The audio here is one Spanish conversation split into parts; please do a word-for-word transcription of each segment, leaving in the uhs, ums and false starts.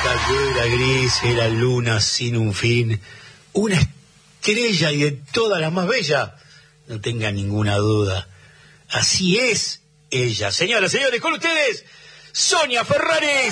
que era gris, era luna sin un fin, una estrella y de todas las más bellas, no tenga ninguna duda. Así es ella. Señoras, señores, con ustedes, Sonia Ferraris.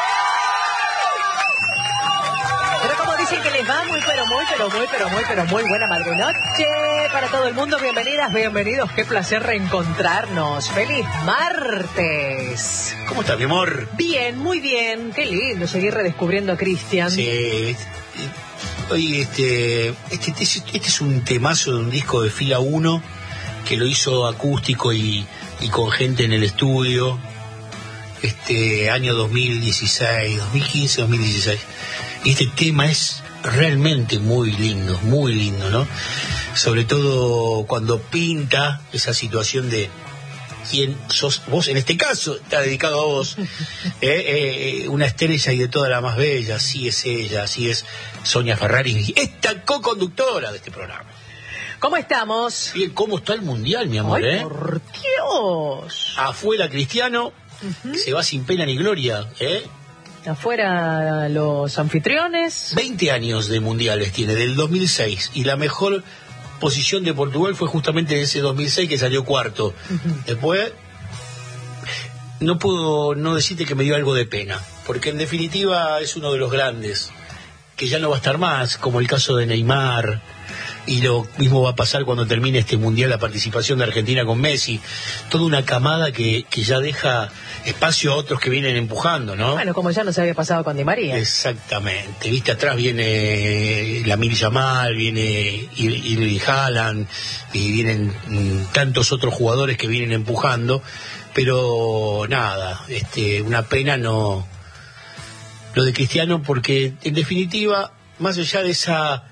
Pero como dicen que les va muy, pero muy, pero muy, pero muy, pero muy buena madre noche para todo el mundo. Bienvenidas, bienvenidos. Qué placer reencontrarnos. ¡Feliz martes! ¿Cómo estás, mi amor? Bien, muy bien. Qué lindo seguir redescubriendo a Cristian. Sí. Oye, este, este, este, este es un temazo de un disco de Fila uno que lo hizo acústico y, y con gente en el estudio. Este año dos mil dieciséis, dos mil quince, dos mil dieciséis. Y este tema es realmente muy lindo, muy lindo, ¿no? Sobre todo cuando pinta esa situación de quién sos vos, en este caso está dedicado a vos, eh, eh, una estrella y de toda la más bella, así es ella, así es Sonia Ferraris, esta co-conductora de este programa. ¿Cómo estamos? Bien, ¿cómo está el mundial, mi amor? ¡Ay, eh? por Dios! Afuera Cristiano, uh-huh. Se va sin pena ni gloria, ¿eh? Afuera los anfitriones. veinte años de mundiales tiene, del dos mil seis, y la mejor posición de Portugal fue justamente en ese dos mil seis que salió cuarto. Uh-huh. Después, no puedo no decirte que me dio algo de pena, porque en definitiva es uno de los grandes, que ya no va a estar más, como el caso de Neymar, y lo mismo va a pasar cuando termine este mundial, la participación de Argentina con Messi, toda una camada que, que ya deja espacio a otros que vienen empujando, ¿no? Bueno, como ya no se había pasado con Di María. Exactamente, viste, atrás viene Lamine Yamal, viene Erling Haaland, y vienen mm, tantos otros jugadores que vienen empujando, pero nada, este, una pena no lo de Cristiano, porque en definitiva, más allá de esa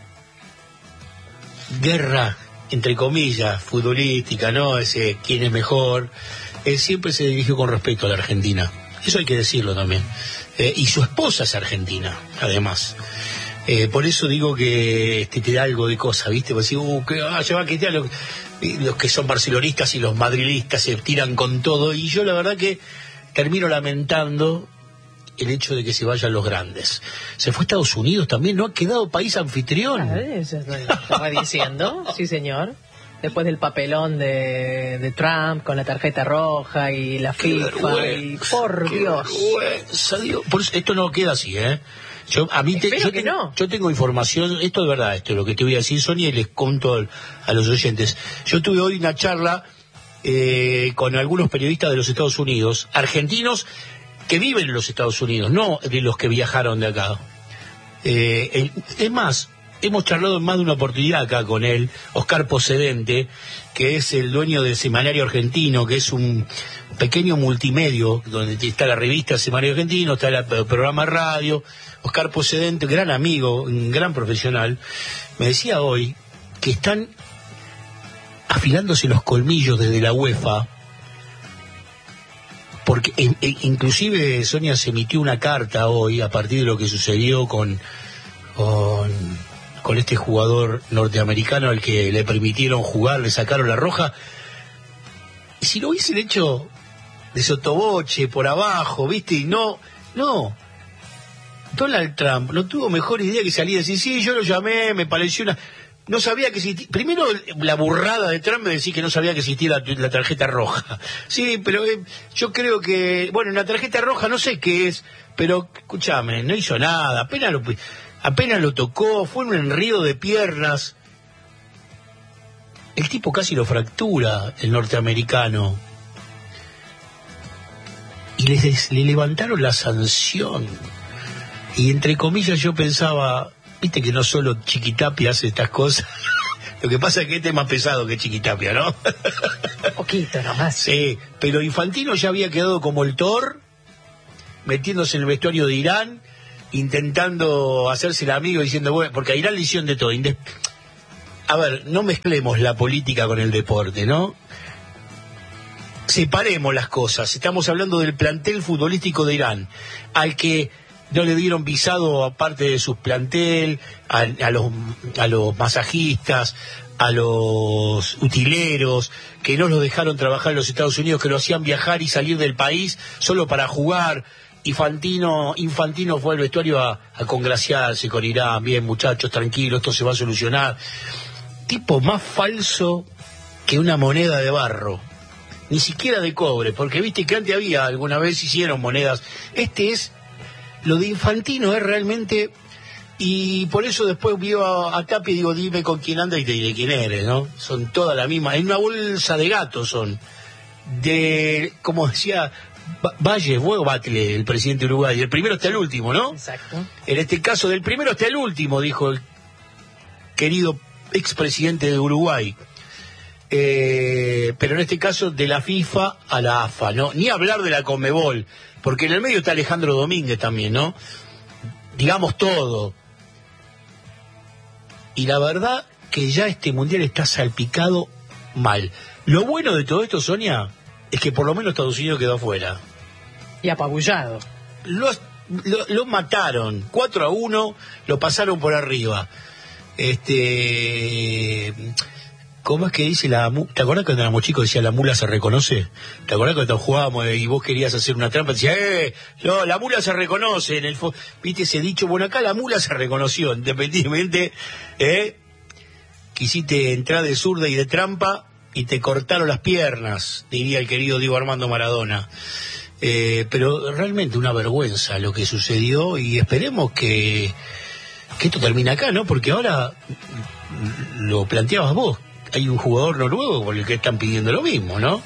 guerra, entre comillas, futbolística, ¿no? Ese quién es mejor, él siempre se dirigió con respeto a la Argentina. Eso hay que decirlo también. Eh, y su esposa es argentina, además. Eh, por eso digo que este, te da algo de cosa, ¿viste? Pues si, uh, que ah, se va a Cristiano, los que son barcelonistas y los madrilistas se tiran con todo, y yo la verdad que termino lamentando el hecho de que se vayan los grandes. Se fue a Estados Unidos también, ¿no? Ha quedado país anfitrión. Ah, eso estaba diciendo, sí señor. Después del papelón de, de Trump con la tarjeta roja y la qué FIFA y por Dios. Dios. Por eso, esto no queda así, ¿eh? Yo, a mí te, yo, que tengo, no. yo tengo información, esto es verdad, esto es lo que te voy a decir, Sonia, y les conto al, a los oyentes. Yo tuve hoy una charla eh, con algunos periodistas de los Estados Unidos, argentinos, que viven en los Estados Unidos, no de los que viajaron de acá. Eh, el, es más, hemos charlado en más de una oportunidad acá con él, Oscar Pocedente, que es el dueño del Semanario Argentino, que es un pequeño multimedio, donde está la revista Semanario Argentino, está el programa radio. Oscar Pocedente, gran amigo, un gran profesional, me decía hoy que están afilándose los colmillos desde la UEFA, porque e, e, inclusive Sonia se emitió una carta hoy a partir de lo que sucedió con, con con este jugador norteamericano al que le permitieron jugar, le sacaron la roja. Y si lo hubiesen hecho de sotoboche, por abajo, ¿viste? Y no, no. Donald Trump no tuvo mejor idea que salir y decir, sí, yo lo llamé, me pareció una... No sabía que existía... Primero, la burrada de Trump me decía que no sabía que existía la, la tarjeta roja. Sí, pero eh, yo creo que... Bueno, la tarjeta roja no sé qué es, pero, escúchame, no hizo nada, apenas lo, apenas lo tocó, fue un enrío de piernas. El tipo casi lo fractura, el norteamericano. Y les, le levantaron la sanción. Y entre comillas yo pensaba... Viste que no solo Chiquitapia hace estas cosas. Lo que pasa es que este es más pesado que Chiquitapia, ¿no? Poquito nomás. Sí, pero Infantino ya había quedado como el Thor, metiéndose en el vestuario de Irán, intentando hacerse el amigo, diciendo, bueno, porque a Irán le hicieron de todo. Inde- a ver, no mezclemos la política con el deporte, ¿no? Separemos las cosas. Estamos hablando del plantel futbolístico de Irán, al que no le dieron visado aparte de su plantel, a, a los a los masajistas, a los utileros, que no los dejaron trabajar en los Estados Unidos, que lo hacían viajar y salir del país solo para jugar. Infantino, Infantino fue al vestuario a, a congraciarse con Irán, bien muchachos, tranquilos, esto se va a solucionar. Tipo más falso que una moneda de barro, ni siquiera de cobre, porque viste que antes había, alguna vez hicieron monedas. Este es, lo de Infantino es realmente, y por eso después vio a, a Tapia y digo, dime con quién anda y te diré quién eres, ¿no? Son todas la misma, en una bolsa de gatos son, de, como decía Valle, fue Batle, el presidente de Uruguay, el primero hasta el último, ¿no? Exacto. En este caso, del primero hasta el último, dijo el querido expresidente de Uruguay. Eh, pero en este caso, de la FIFA a la A F A, ¿no? Ni hablar de la Conmebol, porque en el medio está Alejandro Domínguez también, ¿no? Digamos todo. Y la verdad que ya este mundial está salpicado mal. Lo bueno de todo esto, Sonia, es que por lo menos Estados Unidos quedó afuera. Y apabullado. Los, lo, lo mataron, cuatro a uno, lo pasaron por arriba. Este... ¿Cómo es que dice la... ¿Te acordás cuando éramos chicos decía la mula se reconoce? ¿Te acordás cuando jugábamos y vos querías hacer una trampa? Decía, eh, no, la mula se reconoce. En el fo... ¿Viste ese dicho? Bueno, acá la mula se reconoció, independientemente, ¿eh? Quisiste entrar de zurda y de trampa y te cortaron las piernas, diría el querido Diego Armando Maradona. Eh, pero realmente una vergüenza lo que sucedió y esperemos que, que esto termine acá, ¿no? Porque ahora lo planteabas vos. Hay un jugador noruego por el que están pidiendo lo mismo, ¿no?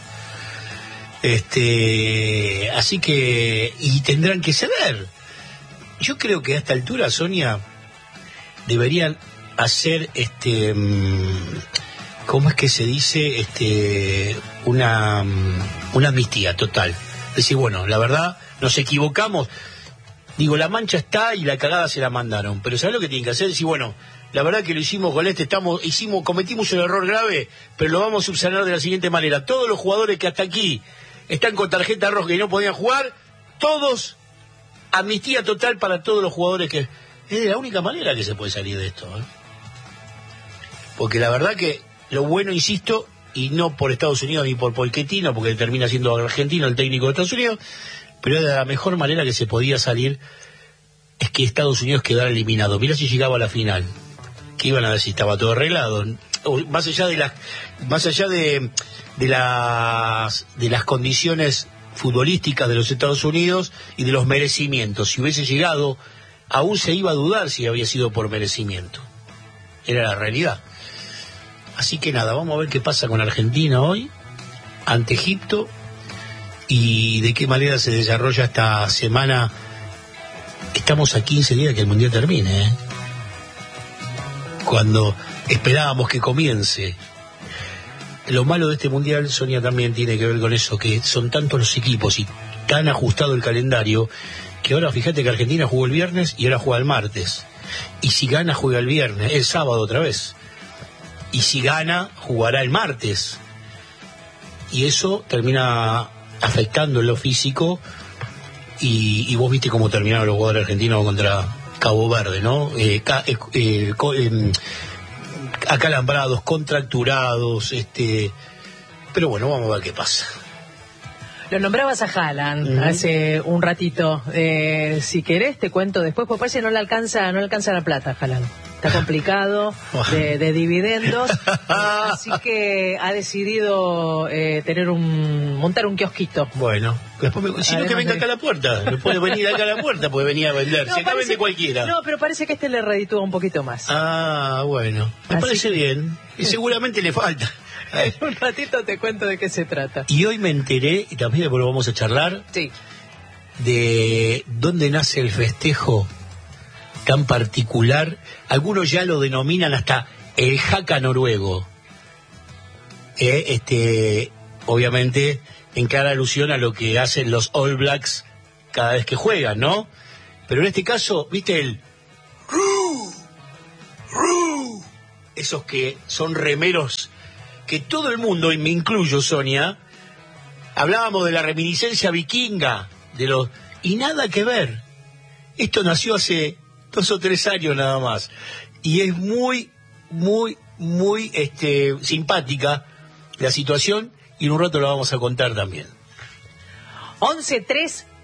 Este, así que, y tendrán que ceder. Yo creo que a esta altura, Sonia, deberían hacer, este, ¿cómo es que se dice? Este, una, una amnistía total. Decir, bueno, la verdad, nos equivocamos. Digo, la mancha está y la cagada se la mandaron. Pero ¿sabes lo que tienen que hacer? Decir, bueno, la verdad que lo hicimos con este, estamos, hicimos, cometimos un error grave, pero lo vamos a subsanar de la siguiente manera. Todos los jugadores que hasta aquí están con tarjeta roja y no podían jugar, todos, amnistía total para todos los jugadores que... Es la única manera que se puede salir de esto, ¿eh? Porque la verdad que lo bueno, insisto, y no por Estados Unidos ni por Pochettino, porque termina siendo argentino el técnico de Estados Unidos, pero de la mejor manera que se podía salir es que Estados Unidos quedara eliminado. Mirá si llegaba a la final, que iban a ver si estaba todo arreglado. Más allá de las, más allá de, de las, de las condiciones futbolísticas de los Estados Unidos y de los merecimientos, si hubiese llegado, aún se iba a dudar si había sido por merecimiento. Era la realidad. Así que nada, vamos a ver qué pasa con Argentina hoy ante Egipto y de qué manera se desarrolla esta semana. Estamos a quince días que el Mundial termine, ¿eh? Cuando esperábamos que comience. Lo malo de este Mundial, Sonia, también tiene que ver con eso, que son tantos los equipos y tan ajustado el calendario, que ahora fíjate que Argentina jugó el viernes y ahora juega el martes. Y si gana, juega el viernes, el sábado otra vez. Y si gana, jugará el martes. Y eso termina afectando en lo físico. Y, y vos viste cómo terminaron los jugadores argentinos contra Cabo Verde, ¿no? Eh, ca, eh, eh, eh, acalambrados, contracturados, este... Pero bueno, vamos a ver qué pasa. Lo nombrabas a Haaland uh-huh. hace un ratito. Eh, si querés te cuento después, porque parece que no le alcanza, no le alcanza la plata a Haaland. Está complicado de, de dividendos, así que ha decidido eh, tener un montar un kiosquito. Bueno, después me, si no que venga de... acá a la puerta, no puede venir acá a la puerta, puede venir a vender. No, si acá vende cualquiera. No, pero parece que este le reditúa un poquito más. Ah, bueno, me así parece que... bien. Y seguramente le falta. En un ratito te cuento de qué se trata. Y hoy me enteré, y también después lo vamos a charlar, sí, de dónde nace el festejo tan particular. Algunos ya lo denominan hasta el jaca noruego. Eh, este, obviamente, en clara alusión a lo que hacen los All Blacks cada vez que juegan, ¿no? Pero en este caso, ¿viste el ¡Ru! ¡Ru! Esos que son remeros que todo el mundo, y me incluyo, Sonia, hablábamos de la reminiscencia vikinga, de los y nada que ver. Esto nació hace dos o tres años nada más. Y es muy, muy, muy este, simpática la situación, y en un rato la vamos a contar también. once tres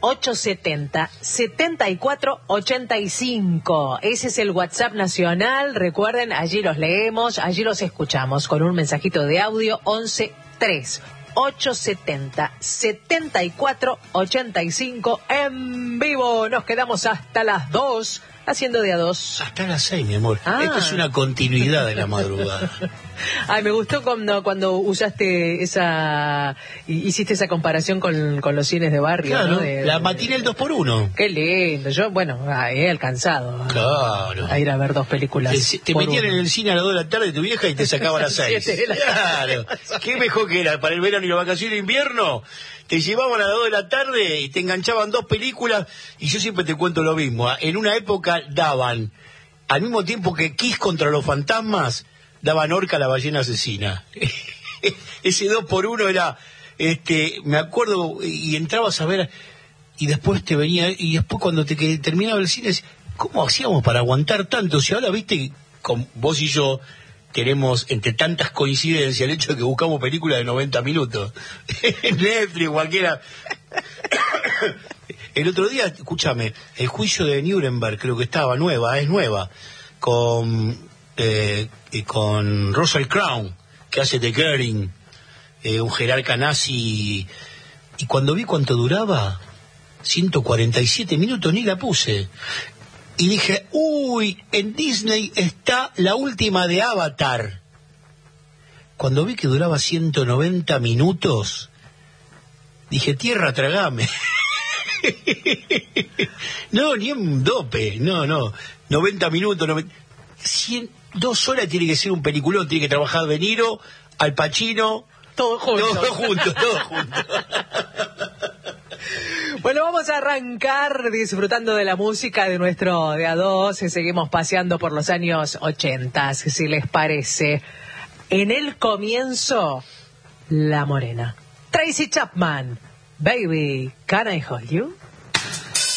ocho siete cero, siete cuatro ocho cinco. Ese es el WhatsApp nacional. Recuerden, allí los leemos, allí los escuchamos con un mensajito de audio once tres ocho siete cero, siete cuatro ocho cinco en vivo. Nos quedamos hasta las dos haciendo de a dos. Hasta las seis, mi amor. Ah. Esto es una continuidad de la madrugada. Ay, me gustó cuando, cuando usaste esa, hiciste esa comparación con, con los cines de barrio, Claro, ¿no? De, la de, matinée el dos por uno. Qué lindo. Yo, bueno, he alcanzado Claro. a ir a ver dos películas. Te, te metían uno. En el cine a las dos de la tarde tu vieja y te sacaba a las seis. Claro. ¿Qué mejor que era para el verano y la vacación de invierno? Te llevaban a las dos de la tarde y te enganchaban dos películas, y yo siempre te cuento lo mismo. En una época daban, al mismo tiempo que Kiss contra los fantasmas, daban Orca la ballena asesina. Ese dos por uno era, este, me acuerdo, y entrabas a ver, y después te venía, y después cuando te que terminaba el cine, ¿cómo hacíamos para aguantar tanto? Si ahora, viste, con vos y yo tenemos, entre tantas coincidencias, el hecho de que buscamos películas de noventa minutos. En Netflix, cualquiera. El otro día, escúchame, el juicio de Nuremberg, creo que estaba nueva, es nueva, con eh, con Russell Crowe, que hace de Goering, eh, un jerarca nazi, y cuando vi cuánto duraba, ciento cuarenta y siete minutos, ni la puse. Y dije, uy, en Disney está la última de Avatar. Cuando vi que duraba ciento noventa minutos, dije, tierra, tragame. No, ni un dope, no, no. noventa minutos, noventa, cien, dos horas tiene que ser un peliculón, tiene que trabajar De Niro, Al Pacino. Todos juntos. Todos juntos, todos juntos. Bueno, vamos a arrancar disfrutando de la música de nuestro de a dos. Seguimos paseando por los años ochenta, si les parece. En el comienzo, La Morena. Tracy Chapman. Baby, can I hold you?